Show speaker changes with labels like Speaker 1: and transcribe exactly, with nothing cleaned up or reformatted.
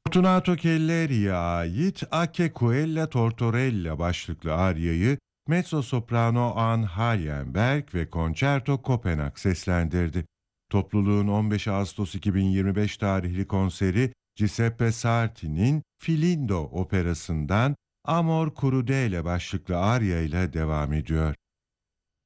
Speaker 1: Fortunato Kelleri'ye ait Ake Quella Tortorella başlıklı aryayı mezzo-soprano Anne Hallenberg ve Concerto Kopenhag seslendirdi. Topluluğun on beş Ağustos iki bin yirmi beş tarihli konseri Giuseppe Sarti'nin Filindo operasından Amor Crudele başlıklı arya ile devam ediyor.